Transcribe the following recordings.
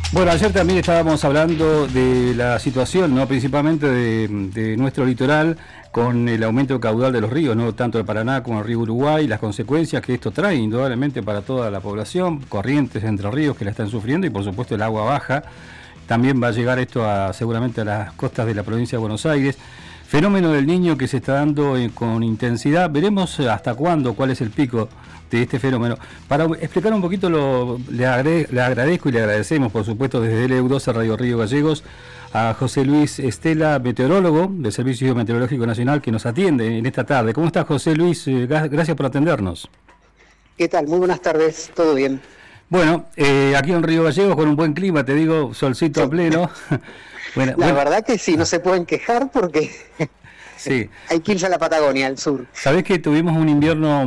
Bueno, ayer también estábamos hablando de la situación, ¿no? Principalmente de nuestro litoral, con el aumento del caudal de los ríos, ¿no? Tanto el Paraná como el río Uruguay, las consecuencias que esto trae indudablemente para toda la población, corrientes entre ríos que la están sufriendo y por supuesto el agua baja. También va a llegar esto seguramente a las costas de la provincia de Buenos Aires. Fenómeno del Niño que se está dando con intensidad. Veremos hasta cuándo, cuál es el pico de este fenómeno. Para explicar un poquito, le agradezco y le agradecemos, por supuesto, desde LU12 Radio Río Gallegos, a José Luis Estela, meteorólogo del Servicio Meteorológico Nacional, que nos atiende en esta tarde. ¿Cómo estás, José Luis? Gracias por atendernos. ¿Qué tal? Muy buenas tardes, ¿todo bien? Bueno, aquí en Río Gallegos con un buen clima, te digo, solcito a pleno. La verdad que sí, no se pueden quejar porque sí. Hay que irse a la Patagonia, al sur. Sabés que tuvimos un invierno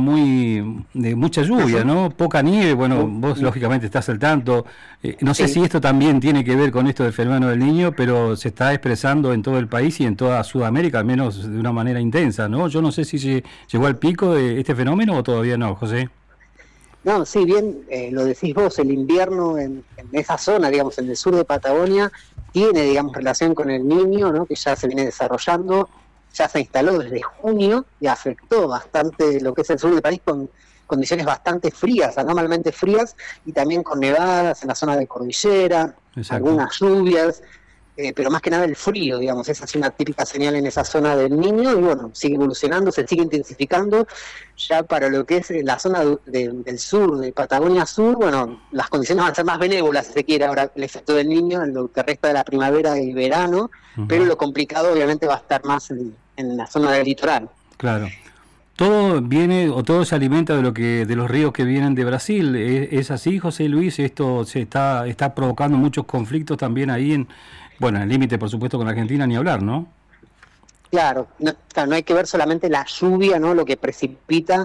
de mucha lluvia, ¿no? Poca nieve, bueno, vos lógicamente estás al tanto. No sé si esto también tiene que ver con esto del fenómeno del Niño, pero se está expresando en todo el país y en toda Sudamérica, al menos de una manera intensa, ¿no? Yo no sé si se llegó al pico de este fenómeno o todavía no, José. No, sí, bien, lo decís vos, el invierno en esa zona, digamos, en el sur de Patagonia, tiene, digamos, relación con el Niño, ¿no? Que ya se viene desarrollando, ya se instaló desde junio y afectó bastante lo que es el sur del país con condiciones bastante frías, anormalmente frías, y también con nevadas en la zona de cordillera, algunas lluvias, pero más que nada el frío, digamos, esa es una típica señal en esa zona del Niño, y bueno, sigue evolucionando, se sigue intensificando, ya para lo que es la zona del sur, de Patagonia Sur, bueno, las condiciones van a ser más benévolas, si se quiere, ahora el efecto del Niño, en lo que resta de la primavera y verano, pero lo complicado obviamente va a estar más en la zona del litoral. Claro. Todo viene o todo se alimenta de los ríos que vienen de Brasil. ¿Es así, José Luis? Esto se está provocando muchos conflictos también ahí en el límite, por supuesto, con Argentina, ni hablar, ¿no? Claro, no hay que ver solamente la lluvia, ¿no? Lo que precipita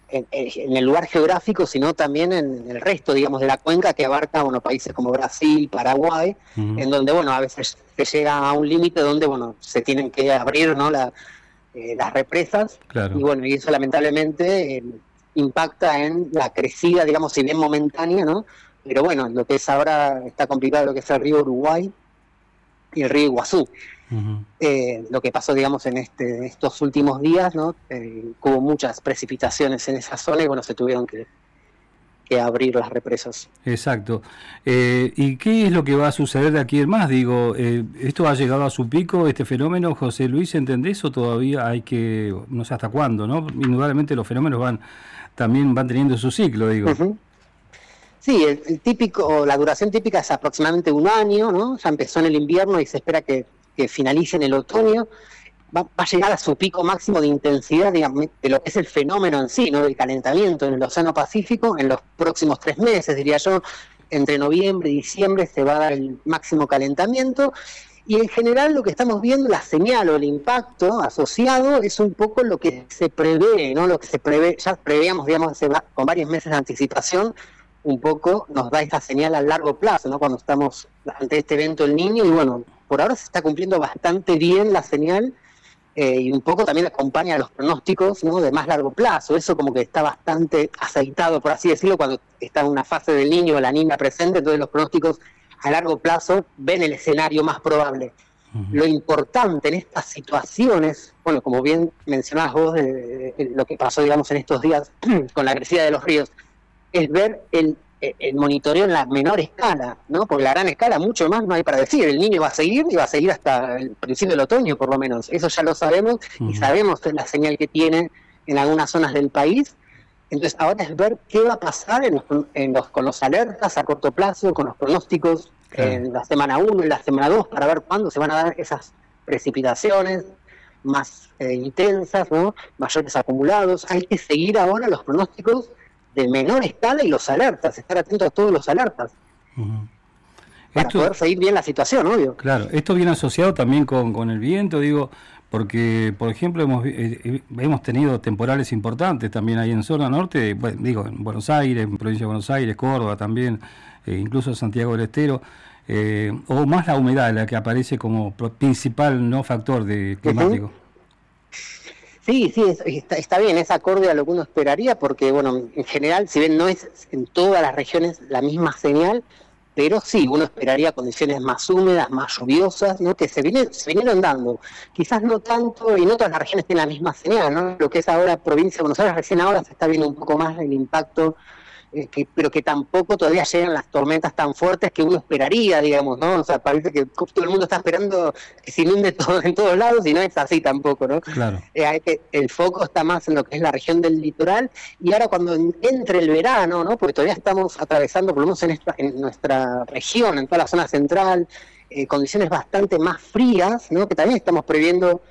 en el lugar geográfico, sino también en el resto, digamos, de la cuenca que abarca, países como Brasil, Paraguay, en donde, a veces se llega a un límite donde, se tienen que abrir, ¿no? Las represas, claro. Y eso lamentablemente impacta en la crecida, digamos, si bien momentánea, ¿no? Pero lo que es ahora está complicado, lo que es el río Uruguay y el río Iguazú. Lo que pasó, digamos, en estos últimos días, ¿no? Hubo muchas precipitaciones en esa zona y se tuvieron que abrir las represas. Exacto. ¿Y qué es lo que va a suceder de aquí en más? Digo, ¿esto ha llegado a su pico, este fenómeno, José Luis, entendés? ¿O todavía hay que, no sé hasta cuándo, ¿no? Indudablemente los fenómenos también van teniendo su ciclo, digo. Sí, el típico, la duración típica es aproximadamente un año, ¿no? Ya empezó en el invierno y se espera que finalice en el otoño. Va a llegar a su pico máximo de intensidad, digamos, de lo que es el fenómeno en sí, ¿no? Del calentamiento en el Océano Pacífico en los próximos 3 meses, diría yo. Entre noviembre y diciembre se va a dar el máximo calentamiento, y en general lo que estamos viendo, la señal o el impacto asociado es un poco lo que se prevé, ¿no? Lo que se prevé, ya preveíamos, digamos, con varios meses de anticipación, un poco nos da esta señal a largo plazo, ¿no? Cuando estamos ante este evento El Niño, y por ahora se está cumpliendo bastante bien la señal, y un poco también acompaña a los pronósticos, ¿no? De más largo plazo. Eso como que está bastante aceitado, por así decirlo, cuando está en una fase del Niño o la Niña presente, entonces los pronósticos a largo plazo ven el escenario más probable. Lo importante en estas situaciones, como bien mencionabas vos, lo que pasó, digamos, en estos días con la crecida de los ríos, es ver el monitoreo en la menor escala, ¿no? Porque la gran escala, mucho más no hay para decir. El Niño va a seguir y va a seguir hasta el principio del otoño, por lo menos. Eso ya lo sabemos, y sabemos la señal que tiene en algunas zonas del país. Entonces ahora es ver qué va a pasar con los alertas a corto plazo, con los pronósticos en la semana 1 y la semana 2, para ver cuándo se van a dar esas precipitaciones más intensas, ¿no? Mayores acumulados. Hay que seguir ahora los pronósticos de menor escala y los alertas, estar atentos a todos los alertas, para poder seguir bien la situación, obvio. Claro, esto viene asociado también con el viento, digo, porque, por ejemplo, hemos tenido temporales importantes también ahí en zona norte, en Buenos Aires, en provincia de Buenos Aires, Córdoba también, incluso Santiago del Estero, o más la humedad, la que aparece como principal no factor climático. Sí, está bien, es acorde a lo que uno esperaría, porque, en general, si bien no es en todas las regiones la misma señal, pero sí, uno esperaría condiciones más húmedas, más lluviosas, ¿no? Que se vinieron dando. Quizás no tanto, y no todas las regiones tienen la misma señal, ¿no? Lo que es ahora provincia de Buenos Aires, recién ahora se está viendo un poco más el impacto, pero que tampoco todavía llegan las tormentas tan fuertes que uno esperaría, digamos, ¿no? O sea, parece que todo el mundo está esperando que se inunde todo en todos lados, y no es así tampoco, ¿no? Claro. El foco está más en lo que es la región del litoral, y ahora cuando entre el verano, ¿no? Porque todavía estamos atravesando, por lo menos en nuestra región, en toda la zona central, condiciones bastante más frías, ¿no? Que también estábamos previendo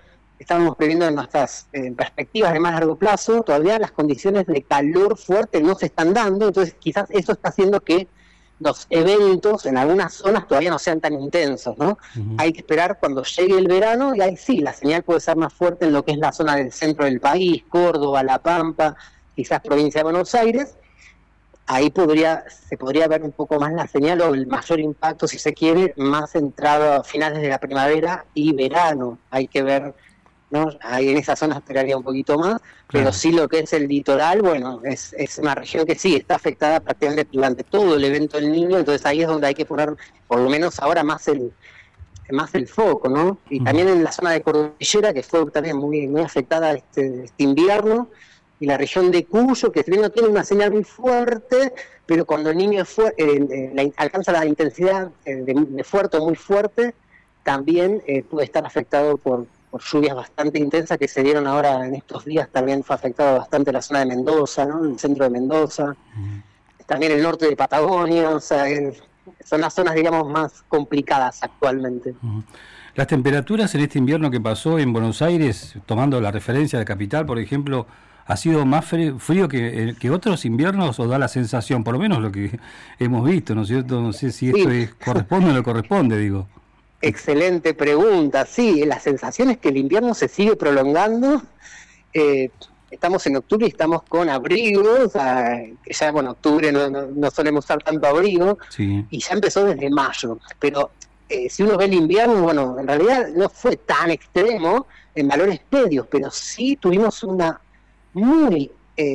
en nuestras perspectivas de más largo plazo. Todavía las condiciones de calor fuerte no se están dando, entonces quizás eso está haciendo que los eventos en algunas zonas todavía no sean tan intensos, ¿no? Uh-huh. Hay que esperar cuando llegue el verano, y ahí sí, la señal puede ser más fuerte en lo que es la zona del centro del país, Córdoba, La Pampa, quizás provincia de Buenos Aires. Ahí se podría ver un poco más la señal, o el mayor impacto, si se quiere, más entrado a finales de la primavera y verano. Hay que ver, ¿no? Ahí en esa zona esperaría un poquito más, pero sí lo que es el litoral, bueno, es una región que sí está afectada prácticamente durante todo el evento del Niño, entonces ahí es donde hay que poner, por lo menos ahora, más el foco, ¿no? Y también en la zona de Cordillera, que fue también muy, muy afectada este invierno, y la región de Cuyo, que no tiene una señal muy fuerte, pero cuando el Niño alcanza la intensidad de fuerte o muy fuerte, también puede estar afectado por lluvias bastante intensas que se dieron ahora en estos días. También fue afectado bastante la zona de Mendoza, ¿no? El centro de Mendoza, también el norte de Patagonia, o sea, son las zonas, digamos, más complicadas actualmente. Las temperaturas en este invierno que pasó en Buenos Aires, tomando la referencia de capital, por ejemplo, ¿ha sido más frío que otros inviernos, o da la sensación, por lo menos lo que hemos visto, ¿no es cierto? No sé si esto corresponde o no corresponde, digo. Excelente pregunta. Sí, la sensación es que el invierno se sigue prolongando. Estamos en octubre y estamos con abrigo, o sea, que ya, bueno, octubre no solemos usar tanto abrigo, sí. Y ya empezó desde mayo. Pero si uno ve el invierno, bueno, en realidad no fue tan extremo en valores medios, pero sí tuvimos una muy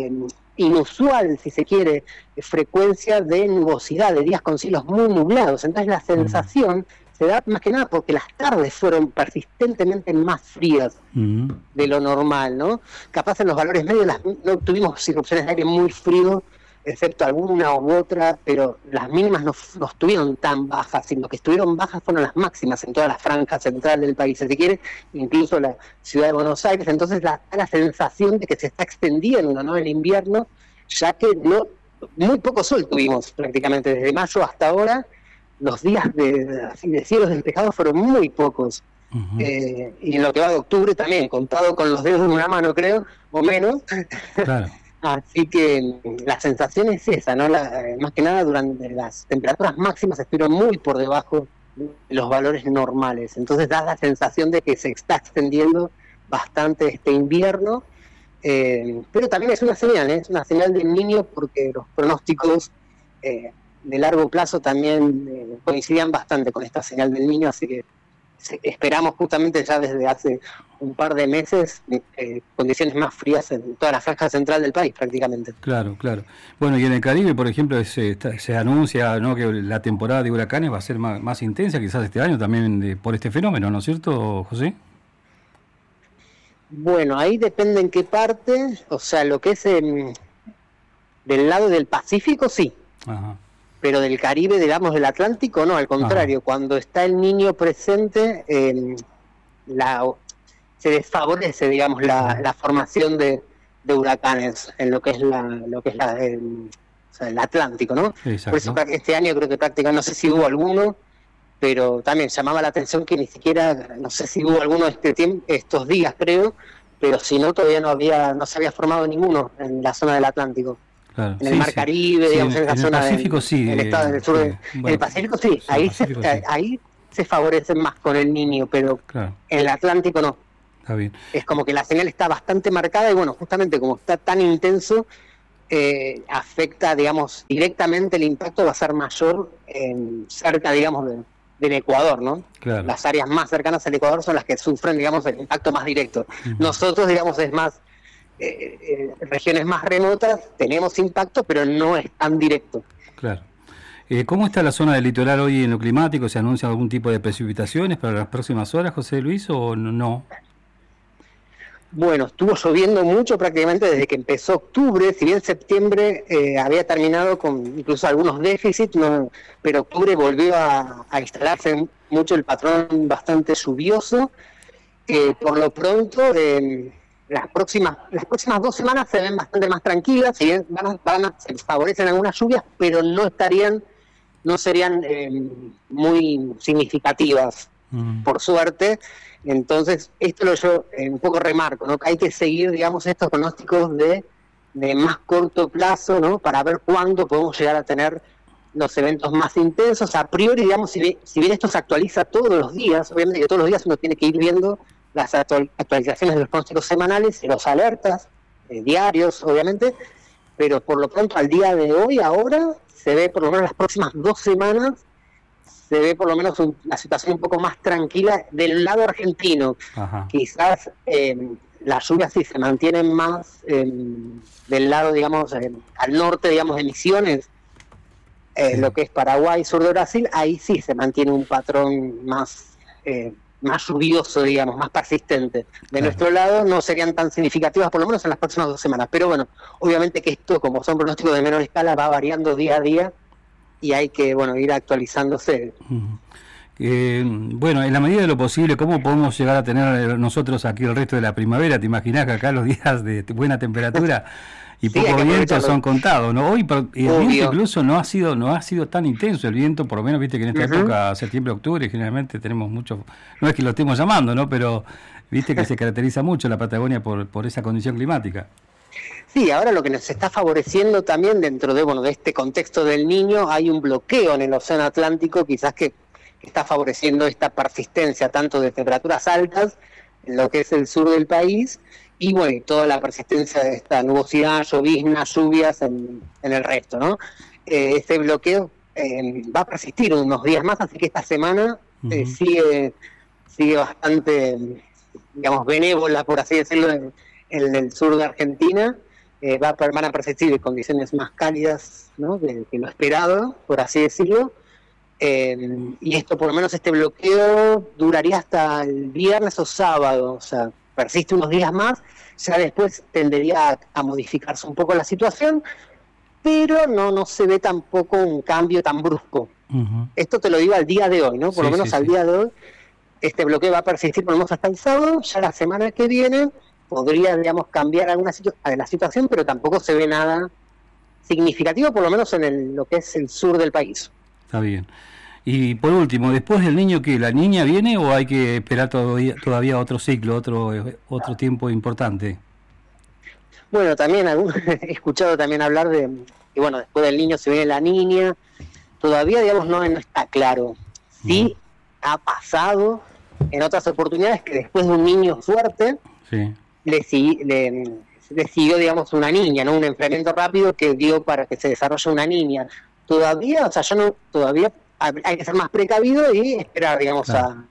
inusual, si se quiere, frecuencia de nubosidad, de días con cielos muy nublados. Entonces la sensación se da más que nada porque las tardes fueron persistentemente más frías de lo normal, ¿no? Capaz en los valores medios no tuvimos irrupciones de aire muy frío, excepto alguna u otra, pero las mínimas no estuvieron tan bajas, sino que estuvieron bajas fueron las máximas en toda la franja central del país, si se quiere, incluso la ciudad de Buenos Aires. Entonces da la sensación de que se está extendiendo, ¿no?, el invierno, ya que muy poco sol tuvimos prácticamente desde mayo hasta ahora. Los días de cielos despejados fueron muy pocos. Y en lo que va de octubre también, contado con los dedos de una mano, creo, o menos. Claro. Así que la sensación es esa, ¿no? Más que nada durante las temperaturas máximas estuvieron muy por debajo de los valores normales. Entonces da la sensación de que se está extendiendo bastante este invierno. Pero también es una señal del Niño, porque los pronósticos de largo plazo también coincidían bastante con esta señal del Niño, así que esperamos justamente ya desde hace un par de meses condiciones más frías en toda la franja central del país prácticamente. Claro. Bueno, y en el Caribe, por ejemplo, se anuncia, ¿no?, que la temporada de huracanes va a ser más intensa quizás este año también por este fenómeno, ¿no es cierto, José? Bueno, ahí depende en qué parte, o sea, lo que es del lado del Pacífico, sí. Ajá. Pero del Caribe, digamos, del Atlántico, no, al contrario. Ajá. Cuando está el Niño presente, se desfavorece, digamos, la formación de huracanes en lo que es el Atlántico, ¿no? Exacto. Por eso este año creo que prácticamente, no sé si hubo alguno, pero también llamaba la atención que ni siquiera, no sé si hubo alguno estos días, creo, pero si no, todavía no se había formado ninguno en la zona del Atlántico. Claro, en el Mar Caribe, digamos, en la zona del Pacífico, el estado del sur. Bueno, el Pacífico sí, ahí se favorecen más con el Niño, pero claro, en el Atlántico no. Está bien. Es como que la señal está bastante marcada y, bueno, justamente como está tan intenso, afecta, digamos, directamente, el impacto va a ser mayor cerca, digamos, del Ecuador, ¿no? Claro. Las áreas más cercanas al Ecuador son las que sufren, digamos, el impacto más directo. Nosotros, digamos, es más regiones más remotas tenemos impacto, pero no es tan directo. Claro. ¿Cómo está la zona del litoral hoy en lo climático? ¿Se anuncia algún tipo de precipitaciones para las próximas horas, José Luis, o no? Bueno, estuvo lloviendo mucho prácticamente desde que empezó octubre, si bien septiembre había terminado con incluso algunos déficits, pero octubre volvió a instalarse mucho el patrón bastante lluvioso. Por lo pronto, las próximas 2 semanas se ven bastante más tranquilas, si bien se favorecen algunas lluvias, pero no serían muy significativas, por suerte. Entonces, esto yo un poco remarco, ¿no? Que hay que seguir, digamos, estos pronósticos de más corto plazo, ¿no? Para ver cuándo podemos llegar a tener los eventos más intensos. A priori, digamos, si bien esto se actualiza todos los días, obviamente que todos los días uno tiene que ir viendo las actualizaciones de los pronósticos semanales y los alertas diarios, obviamente, pero por lo pronto al día de hoy, ahora, se ve por lo menos las próximas 2 semanas, se ve por lo menos una situación un poco más tranquila del lado argentino. Ajá. Quizás las lluvias sí se mantienen más del lado, digamos, al norte, digamos, de Misiones, Sí. lo que es Paraguay, sur de Brasil, ahí sí se mantiene un patrón más lluvioso, digamos, más persistente. De Claro. nuestro lado no serían tan significativas, por lo menos en las próximas 2 semanas. Pero bueno, obviamente que esto, como son pronósticos de menor escala, va variando día a día y hay que, bueno, ir actualizándose. Bueno, en la medida de lo posible, ¿cómo podemos llegar a tener nosotros aquí el resto de la primavera? ¿Te imaginás que acá los días de buena temperatura y Sí, hay poco que viento aprovecharlo. son contados, ¿no? Hoy el Obvio. viento incluso no ha sido tan intenso el viento, por lo menos viste que en esta Ujú. época, septiembre, octubre, generalmente tenemos mucho, no es que lo estemos llamando, ¿no? Pero viste que se caracteriza mucho la Patagonia por esa condición climática. Sí, ahora lo que nos está favoreciendo también dentro de este contexto del Niño, hay un bloqueo en el Océano Atlántico, quizás que está favoreciendo esta persistencia tanto de temperaturas altas en lo que es el sur del país y bueno, y toda la persistencia de esta nubosidad, lloviznas, lluvias en el resto, ¿no? Este bloqueo va a persistir unos días más, así que esta semana sigue bastante, digamos, benévola, por así decirlo, en el sur de Argentina. Van a persistir condiciones más cálidas, ¿no? que lo esperado, por así decirlo. Y esto, por lo menos este bloqueo, duraría hasta el viernes o sábado, o sea, persiste unos días más, ya después tendería a modificarse un poco la situación, pero no se ve tampoco un cambio tan brusco. Esto te lo digo al día de hoy, ¿no? Por lo menos al día de hoy, este bloqueo va a persistir por lo menos hasta el sábado, ya la semana que viene podría, digamos, cambiar la situación, pero tampoco se ve nada significativo, por lo menos en lo que es el sur del país. Está bien. Y por último, después del niño, ¿qué? ¿La niña viene o hay que esperar todavía otro ciclo, otro tiempo importante? Bueno, también he escuchado también hablar de que, bueno, después del niño se viene la niña. Todavía, digamos, no está claro. Sí ha pasado en otras oportunidades que después de un niño fuerte, Sí. le siguió, digamos, una niña, ¿no? Un enfriamiento rápido que dio para que se desarrolle una niña. Todavía, o sea, todavía hay que ser más precavido y esperar, digamos, Claro.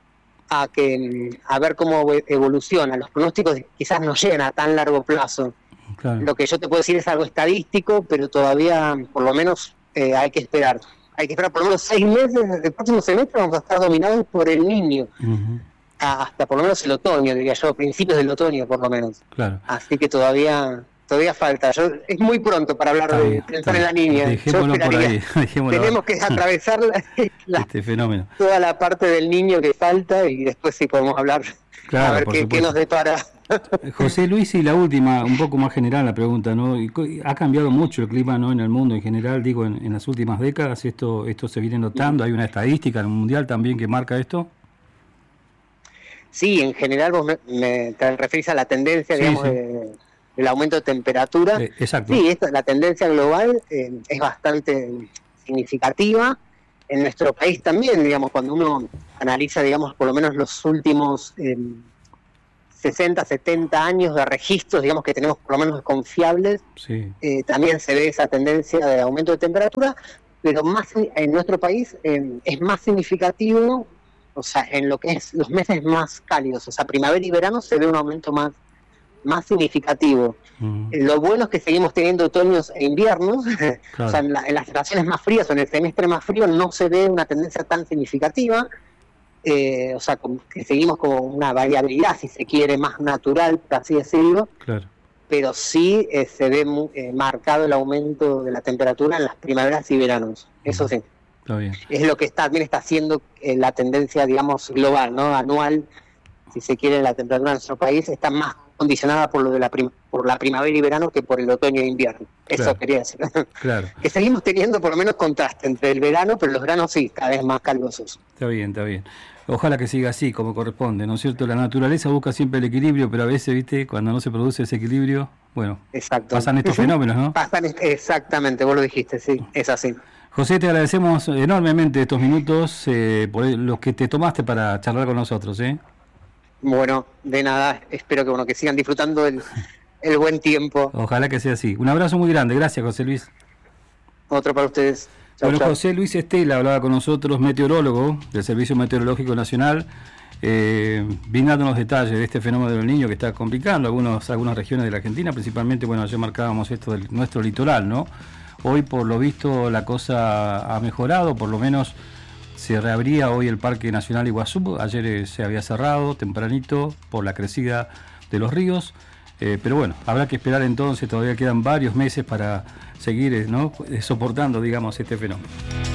a ver cómo evoluciona. Los pronósticos quizás no llegan a tan largo plazo. Claro. Lo que yo te puedo decir es algo estadístico, pero todavía, por lo menos, hay que esperar. Hay que esperar por lo menos 6 meses. El próximo semestre vamos a estar dominados por el niño. Hasta por lo menos el otoño, diría yo, principios del otoño, por lo menos. Claro. Así que todavía falta. Es muy pronto para hablar de pensar en la niña. Dejémoslo por ahí. Tenemos que atravesar este fenómeno. toda la parte del niño que falta y después sí podemos hablar. Claro, a ver qué nos depara. José Luis, y la última, un poco más general la pregunta, ¿no? Ha cambiado mucho el clima, ¿no? En el mundo en general, digo, en las últimas décadas, esto se viene notando, hay una estadística en el mundial también que marca esto. Sí, en general vos te referís a la tendencia, digamos, del aumento de temperatura. Exacto. Sí, la tendencia global es bastante significativa. En nuestro país también, digamos, cuando uno analiza, digamos, por lo menos los últimos 60, 70 años de registros, digamos, que tenemos por lo menos confiables, también se ve esa tendencia de aumento de temperatura, pero más en nuestro país es más significativo, o sea, en lo que es los meses más cálidos, o sea, primavera y verano se ve un aumento más más significativo. Lo bueno es que seguimos teniendo otoños e inviernos, claro. O sea, en las estaciones más frías o en el semestre más frío no se ve una tendencia tan significativa, o sea, que seguimos con una variabilidad, si se quiere, más natural, por así decirlo, claro. Pero sí se ve marcado el aumento de la temperatura en las primaveras y veranos, eso sí. Está bien. Es lo que también está haciendo la tendencia, digamos, global, ¿no? Anual, si se quiere, la temperatura en nuestro país está más condicionada por lo de por la primavera y verano que por el otoño e invierno. Eso claro. Quería decir. Claro. Que seguimos teniendo por lo menos contraste entre el verano, pero los veranos sí, cada vez más calurosos. Está bien, está bien. Ojalá que siga así, como corresponde, ¿no es cierto? La naturaleza busca siempre el equilibrio, pero a veces, ¿viste? Cuando no se produce ese equilibrio, bueno, exacto. Pasan estos fenómenos, ¿no? Exactamente, vos lo dijiste, sí, es así. José, te agradecemos enormemente estos minutos por los que te tomaste para charlar con nosotros, ¿eh? Bueno, de nada, espero que sigan disfrutando el buen tiempo. Ojalá que sea así. Un abrazo muy grande, gracias José Luis. Otro para ustedes. Chau, bueno, chau. José Luis Estela hablaba con nosotros, meteorólogo del Servicio Meteorológico Nacional, brindando los detalles de este fenómeno del Niño que está complicando algunas regiones de la Argentina, principalmente, bueno, ayer marcábamos esto de nuestro litoral, ¿no? Hoy, por lo visto, la cosa ha mejorado, por lo menos se reabría hoy el Parque Nacional Iguazú. Ayer se había cerrado tempranito por la crecida de los ríos, pero bueno, habrá que esperar entonces, todavía quedan varios meses para seguir, ¿no?, soportando, digamos, este fenómeno.